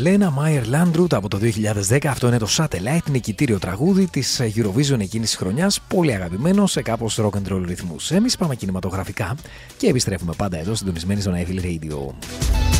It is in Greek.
Λένα Μάιερ Landrut από το 2010. Αυτό είναι το Satellite, νικητήριο τραγούδι της Eurovision εκείνης της χρονιάς. Πολύ αγαπημένο σε κάπως rock and roll ρυθμούς. Εμείς πάμε κινηματογραφικά και επιστρέφουμε πάντα εδώ συντονισμένοι στο Nightfall Radio.